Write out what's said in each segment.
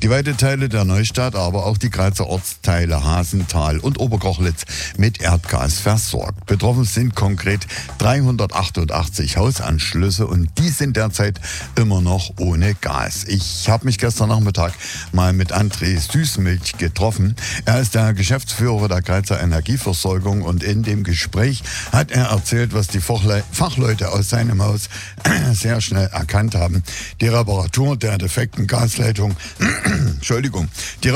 Die weite Teile der Neustadt, aber auch die Grazer Ortsteile Hasental und Oberkochlitz mit Erdgas versorgt. Betroffen sind konkret 388 Hausanschlüsse und die sind derzeit immer noch ohne Gas. Ich habe mich gestern Nachmittag mal mit André Süßmilch getroffen. Er ist der Geschäftsführer der Grazer Energieversorgung und in dem Gespräch hat er erzählt, was die Fachleute aus seinem Haus sehr schnell erkannt haben. Die Reparatur der defekten Gasleitung, die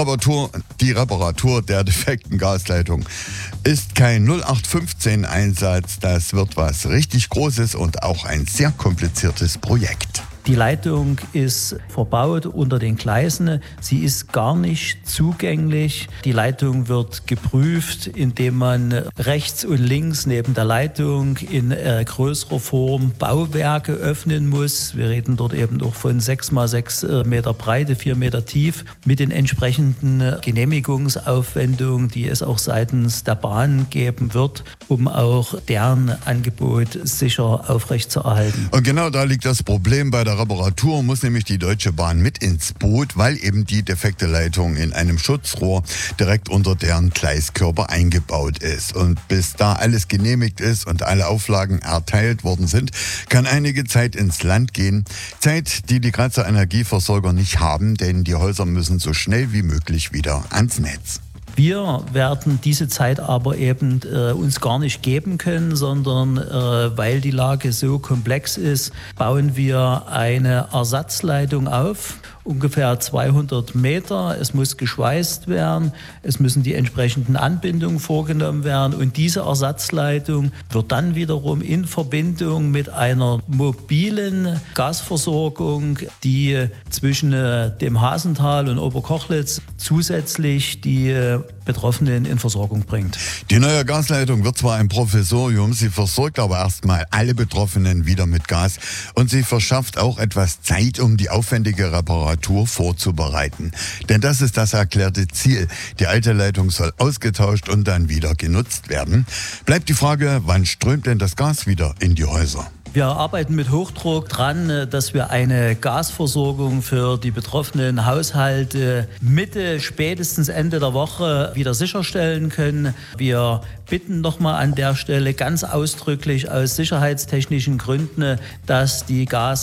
Reparatur der defekten Gasleitung ist kein 0815-Einsatz. Das wird was richtig Großes und auch ein sehr kompliziertes Projekt. Die Leitung ist verbaut unter den Gleisen. Sie ist gar nicht zugänglich. Die Leitung wird geprüft, indem man rechts und links neben der Leitung in größerer Form Bauwerke öffnen muss. Wir reden dort eben auch von 6 mal 6 Meter Breite, 4 Meter tief, mit den entsprechenden Genehmigungsaufwendungen, die es auch seitens der Bahn geben wird, um auch deren Angebot sicher aufrechtzuerhalten. Und genau da liegt das Problem. Bei der Reparatur muss nämlich die Deutsche Bahn mit ins Boot, weil eben die defekte Leitung in einem Schutzrohr direkt unter deren Gleiskörper eingebaut ist. Und bis da alles genehmigt ist und alle Auflagen erteilt worden sind, kann einige Zeit ins Land gehen. Zeit, die die Grazer Energieversorger nicht haben, denn die Häuser müssen so schnell wie möglich wieder ans Netz. Wir werden diese Zeit aber eben uns gar nicht geben können, sondern weil die Lage so komplex ist, bauen wir eine Ersatzleitung auf. Ungefähr 200 Meter. Es muss geschweißt werden. Es müssen die entsprechenden Anbindungen vorgenommen werden. Und diese Ersatzleitung wird dann wiederum in Verbindung mit einer mobilen Gasversorgung, die zwischen dem Hasental und Oberkochlitz zusätzlich die Betroffenen in Versorgung bringt. Die neue Gasleitung wird zwar ein Provisorium, sie versorgt aber erstmal alle Betroffenen wieder mit Gas und sie verschafft auch etwas Zeit, um die aufwendige Reparatur vorzubereiten. Denn das ist das erklärte Ziel. Die alte Leitung soll ausgetauscht und dann wieder genutzt werden. Bleibt die Frage, wann strömt denn das Gas wieder in die Häuser? Wir arbeiten mit Hochdruck dran, dass wir eine Gasversorgung für die betroffenen Haushalte Mitte, spätestens Ende der Woche wieder sicherstellen können. Wir bitten nochmal an der Stelle ganz ausdrücklich aus sicherheitstechnischen Gründen, dass die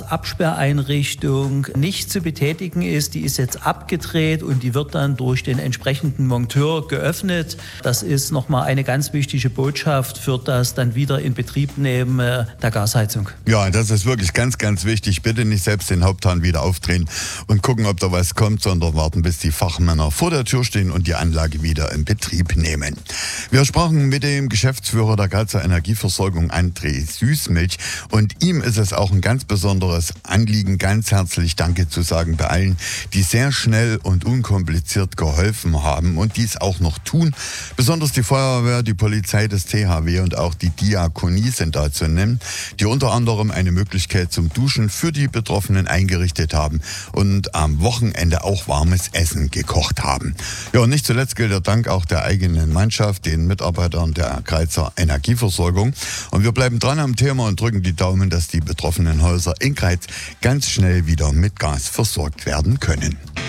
Gasabsperreinrichtung nicht zu betätigen ist. Die ist jetzt abgedreht und die wird dann durch den entsprechenden Monteur geöffnet. Das ist nochmal eine ganz wichtige Botschaft für das dann wieder in Betrieb nehmen der Gasheizung. Ja, das ist wirklich ganz, ganz wichtig. Bitte nicht selbst den Haupthahn wieder aufdrehen und gucken, ob da was kommt, sondern warten, bis die Fachmänner vor der Tür stehen und die Anlage wieder in Betrieb nehmen. Wir sprachen mit dem Geschäftsführer der Grazer Energieversorgung, André Süßmilch, und ihm ist es auch ein ganz besonderes Anliegen, ganz herzlich Danke zu sagen bei allen, die sehr schnell und unkompliziert geholfen haben und dies auch noch tun. Besonders die Feuerwehr, die Polizei, das THW und auch die Diakonie sind da zu nennen, die unter anderem eine Möglichkeit zum Duschen für die Betroffenen eingerichtet haben und am Wochenende auch warmes Essen gekocht haben. Ja, und nicht zuletzt gilt der Dank auch der eigenen Mannschaft, den Mitarbeitern der Grazer Energieversorgung. Und wir bleiben dran am Thema und drücken die Daumen, dass die betroffenen Häuser in Greiz ganz schnell wieder mit Gas versorgt werden können.